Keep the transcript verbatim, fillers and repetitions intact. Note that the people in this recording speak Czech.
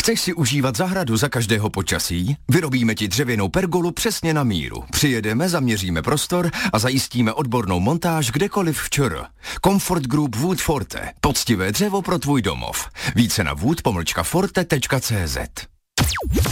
Chceš si užívat zahradu za každého počasí? Vyrobíme ti dřevěnou pergolu přesně na míru. Přijedeme, zaměříme prostor a zajistíme odbornou montáž kdekoliv v ČR. Comfort Group Wood Forte. Poctivé dřevo pro tvůj domov. Více na wood pomlčka forte tečka cé zet.